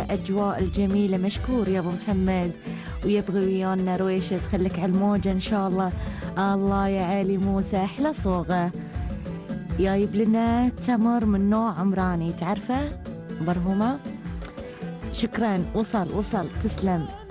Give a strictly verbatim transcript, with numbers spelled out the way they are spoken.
الأجواء الجميلة. مشكور يا أبو محمد. ويبغي ويانا رويشة تخليك على الموجة إن شاء الله. الله يا علي موسى أحلى صوغة. جايب لنا تمر من نوع عمراني تعرفه برهومة. شكرا. وصل وصل تسلم.